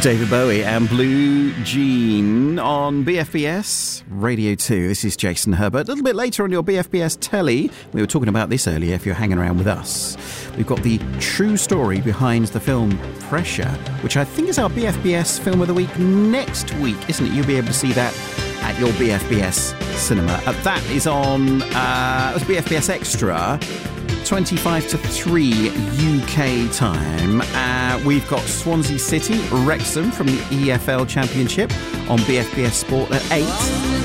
David Bowie and Blue Jean on BFBS Radio 2. This is Jason Herbert. A little bit later on your BFBS telly, we were talking about this earlier if you're hanging around with us. We've got the true story behind the film Pressure, which I think is our BFBS Film of the Week next week, isn't it? You'll be able to see that at your BFBS cinema. That is on BFBS Extra, 25 to 3 UK time. We've got Swansea City, Wrexham from the EFL Championship on BFBS Sport at 8.